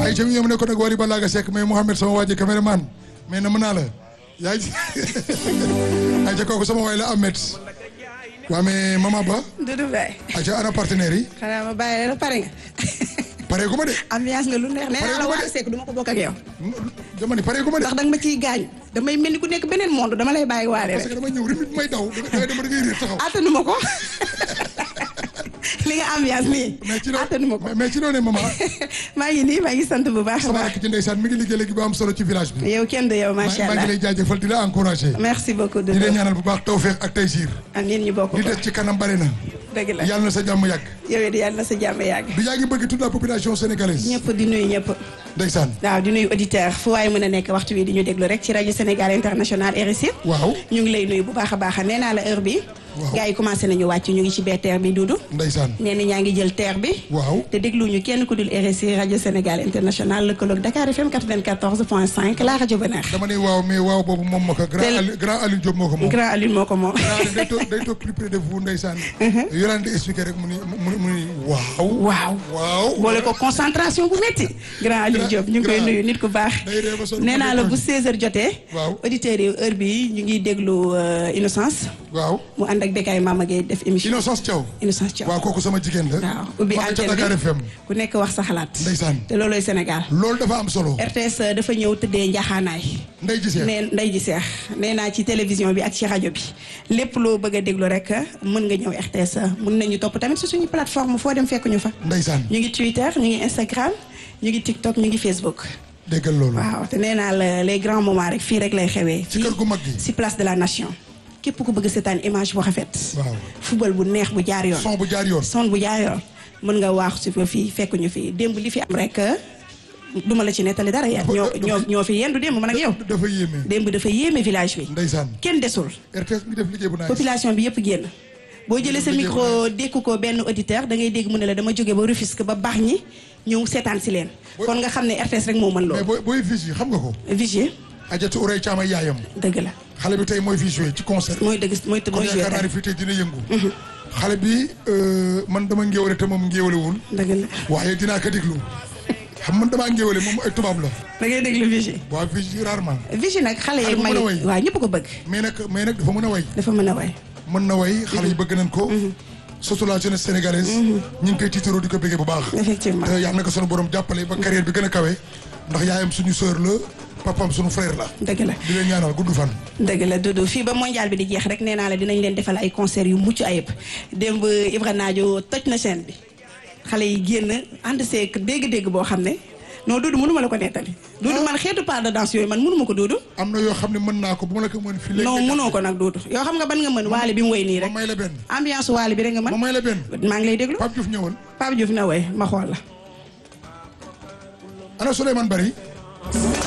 ay ca ñoom ne ko nag Wally Ballago Seck mais Mouhamed sama waaji caméraman mais na mën naa la yaa ngi ay ca kooku sama waay la Ahmed waa mais Mama Ba Doudou Baye ay ca ana partenaire yi xanaa ma bàyyi la pare nga pare gu ma de ambiance nga lu neex nee naa la Wally Seck du ma ko bokk ak yow dama ne pare gu ma de ndax danga ma ciy gaañ damay mel ni ku nekk beneen monde dama lay bàyyi waale parce que dama ñëw rimit may daw da ngay réer taxaw attanu ma ko li nga ambiance nii attanu ma ko mais ci noonu maman maa ngi nii maa ngi sant bu baax a sama baax rakk ci ndeysaan mi ngi liggéey léegi bu am solo ci village bi yow kenn du yow macha maa allah ngi lay jaajëfal di la encouragé merci beaucoup di Doudou leen ñaanal bu baax tawfeex ak taysiir amiin ñu bokk ko li des ci kanam bari na dëgg la yàlla na sa jàmm yàgg yow it yàlla na sa jàmm yàgg du yaa ngi bëgg toute la population sénégalaise ñëpp di nuyu ñëpp ndeysaan waaw di nuyu auditeur fu waaye mën a nekk waxtu wi di ñu déglu rek ci rajo Sénégal International RSI waaw ñu ngi lay nuyu bu baax a baax nee naa la heure bi waaw gars yi commencé nañu wàcc ñu ngi ci BTR bi Doudou ndeysaan nee na ñaa ngi jël terre bi waaw te dégluñu kenn ku dul RSI rajo Sénégal International lëkkaloog Dakar FM 94.5 la rajo Bonheur dama ne waaw mais waaw boobu moom moo ko grand Aliou Diop moo ko moom grand Aline moo ko moom day toog plus près de vous ndeysaan yoraan di expliquer rek mu ni waaw waaw boole ko concentration bu métti grand Aline Diop ñu ngi koy nuyu nit ku baax nee naa la bu 16h jotee waaw auditeurs yi heure bi ñu ngi déglu Innocence waaw mu ànd ak Bekay Mama Gueye def émission Innocence Thiaw waaw kooku sama jigéen la waaw ubbi ma ca antenne Dakar bi FM ku nekk wax sa xalaat ndeysaan te looloy Sénégal loolu dafa am solo RTS dafa ñëw tëddee njaxaanaay ndey ji seex ndey ji seex nee naa ci télévision bi ak ci rajo bi lépp loo bëgg a déglu rek mën nga ñëw RTS mën nañu topp tamit su suñu plateforme foo dem fekk ñu fa ndeysaan ñu ngi Twitter ñu ngi Instagram ñu ngi TikTok ñu ngi Facebook déggal loolu waaw te nee naa la les grands moments rek fii rek lay xewee ci kër gu mag gi si place de la nation képp ku bëgg seetaan image bu rafet waaw football bu neex bu jaar yoon son bu jaar yoon son bu jaar yoon mën nga waax si fa fii fekk ñu fii démb li fi am rek duma la ci nettali dara ya ñoo fi yendu démb man ak yow dafa yéeme démb dafa yéeme village bi ndeysaan kenn desul RTS mi def liggéey bu naaj population bi yëpp génn boo jëlee sa micro dékku ko benn auditeur da ngay dégg mu ne la dama jóge ba Rufisque ba baax ñi ñëw seetaan si leen kon nga xam ne RTS rek moo mën loolu mais booy Vigie xam nga ko Vigie Adjatou Ourey Thiam ay yaayam dëgg la xale bi tey mooy fii joué ci concert mooy dëgg mooy kon joué yaakaar naa ne fii tey dina yëngu xale bi man dama ngéwale te moom ngéwalewul dëgg la waaye dinaa ko déglu xam man damaa ngéwale moom ay tubaab la da ngay déglu Vigie waaw Vigie rarement Vigie nag xale Xale yeeg bu mag mën a way. waaw ñëpp ko bëgg mais nag dafa mën a way dafa mën a way mën na way xale yi bëgg nañ ko surtout la jeunesse sénégalaise ñu ngi koy tiitaroo di ko bëggee bu baax effectivement te yàlla na ko sunu borom jàppale ba carrière bi gën a kawe ndax yaayam suñu sœur la papam suñu frère la dëgg la di leen ñaanal gudd fan dëgg la Doudou fii ba mondial bi di jeex rek nee naa la dinañ leen defal ay concert yu mucc ayib démb Ibra Nadio toj na scène bi xale yi génn ànd seek dégg-dégg boo xam ne non Doudou mënu ma la ko nettali Doudou man xeetu pas de danse yooyu man mënu ma ko Doudou am na yoo xam ne mën naa ko bu ma la ko mën fii léegi non mënoo ko nag Doudou yoo xam nga ban nga mën waale bi mu woy nii ma rek may la benn ambiance waale bi rek nga ma mën may la benn maa ngi lay déglu Pape Diouf ñëwal Pape Diouf na woy ma xool la ana Souleymane Bari